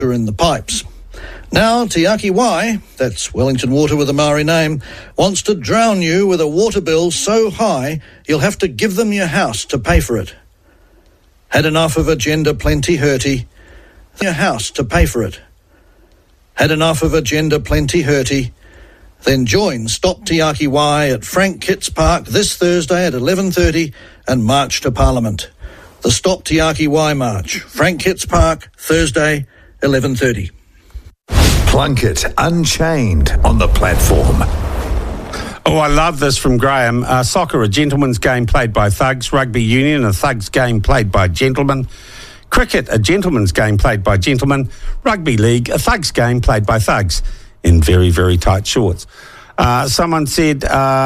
are in the pipes. Now, Tiaki Wai, that's Wellington Water with a Maori name, wants to drown you with a water bill so high you'll have to give them your house to pay for it. Had enough of agenda plenty hurty, your house to pay for it. Had enough of agenda plenty hurty, then join Stop Tiaki Wai at Frank Kitts Park this Thursday at 11:30 and march to Parliament. The Stop Tiaki Wai March, Frank Kitts Park, Thursday, 11:30. Plunkett Unchained on the platform. Oh, I love this from Graham. Soccer, a gentleman's game played by thugs. Rugby union, a thug's game played by gentlemen. Cricket, a gentleman's game played by gentlemen. Rugby league, a thug's game played by thugs in very, very tight shorts. Someone said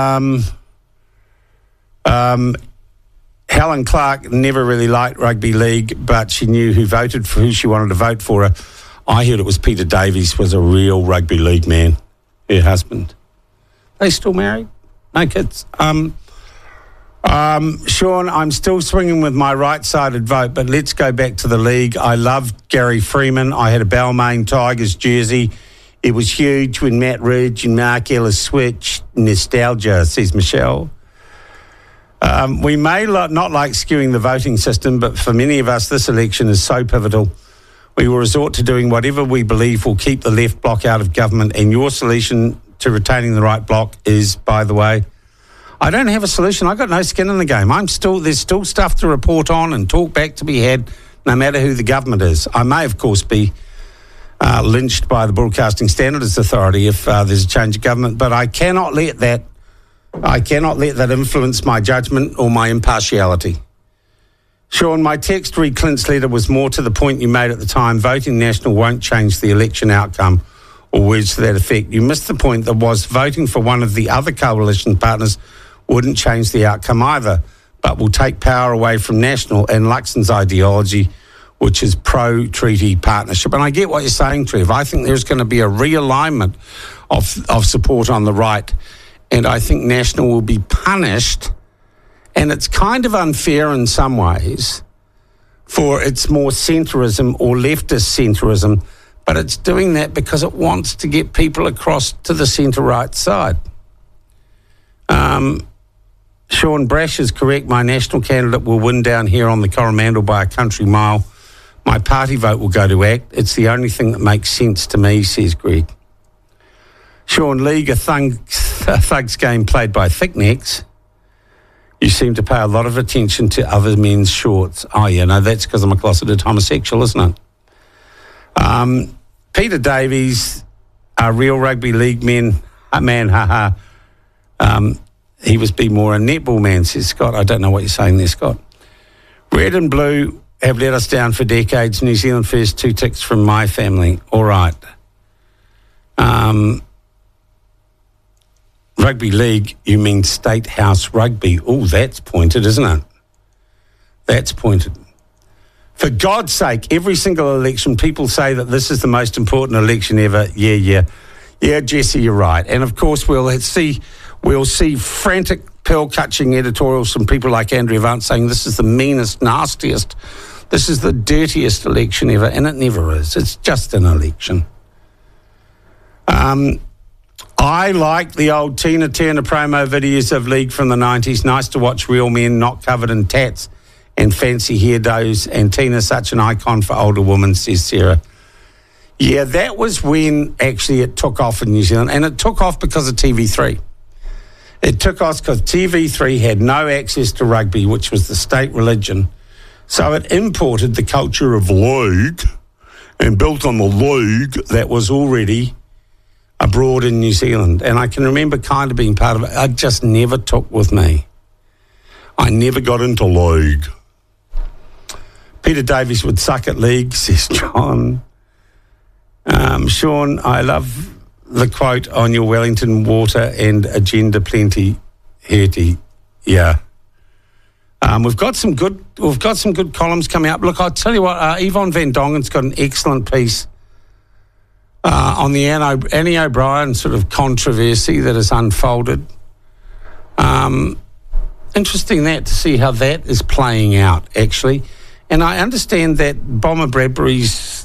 Helen Clark never really liked rugby league, but she knew who she wanted to vote for her. I heard it was Peter Davies was a real rugby league man, her husband. They still married? No kids? Sean, I'm still swinging with my right-sided vote, but let's go back to the league. I loved Gary Freeman. I had a Balmain Tigers jersey. It was huge when Matt Ridge and Mark Ellis switched. Nostalgia, says Michelle. We may not like skewing the voting system, but for many of us, this election is so pivotal. We will resort to doing whatever we believe will keep the left bloc out of government, and your solution to retaining the right bloc is, by the way, I don't have a solution. I've got no skin in the game. There's still stuff to report on and talk back to be had, no matter who the government is. I may, of course, be lynched by the Broadcasting Standards Authority if there's a change of government, but I cannot let that influence my judgment or my impartiality. Sean, my text read Clint's letter was more to the point you made at the time. Voting national won't change the election outcome, or words to that effect. You missed the point that was voting for one of the other coalition partners wouldn't change the outcome either, but will take power away from national and Luxon's ideology, which is pro-treaty partnership. And I get what you're saying, Trev. I think there's going to be a realignment of support on the right, and I think national will be punished. And it's kind of unfair in some ways for its more centrism or leftist centrism, but it's doing that because it wants to get people across to the centre-right side. Sean Brash is correct. My national candidate will win down here on the Coromandel by a country mile. My party vote will go to ACT. It's the only thing that makes sense to me, says Greg. Sean, League, a thug's game played by thicknecks. You seem to pay a lot of attention to other men's shorts. Oh, yeah, no, that's because I'm a closeted homosexual, isn't it? Peter Davies, a real rugby league man, he was be more a netball man, says Scott. I don't know what you're saying there, Scott. Red and blue have let us down for decades. New Zealand first, 2 ticks from my family. All right. Rugby league, you mean State House Rugby. Oh, that's pointed, isn't it? That's pointed. For God's sake, every single election, people say that this is the most important election ever. Yeah, Jesse, you're right. And of course, we'll see frantic pearl-clutching editorials from people like Andrea Vance saying this is the meanest, nastiest, this is the dirtiest election ever, and it never is. It's just an election. I like the old Tina Turner promo videos of League from the 90s. Nice to watch real men not covered in tats and fancy hairdos, and Tina's such an icon for older women, says Sarah. Yeah, that was when actually it took off in New Zealand, and it took off because of TV3. It took off because TV3 had no access to rugby, which was the state religion. So it imported the culture of league and built on the league that was already abroad in New Zealand. And I can remember kind of being part of it. It just never took with me. I never got into league. Peter Davies would suck at league, says John. Sean, I love the quote on your Wellington Water and agenda plenty, Herty. Yeah. We've got some good columns coming up. Look, I'll tell you what, Yvonne Van Dongen's got an excellent piece on the Annie O'Brien sort of controversy that has unfolded. Interesting that to see how that is playing out, actually. And I understand that Bomber Bradbury's